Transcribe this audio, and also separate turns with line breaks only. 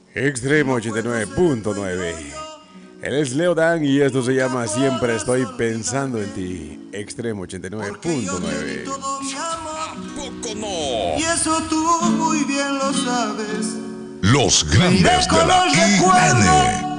Extremo 89.9. Él es Leo Dan y esto se llama Siempre estoy pensando en ti. Extremo 89.9.
¿A poco no?
Y eso tú muy bien lo sabes.
Los grandes de la IN.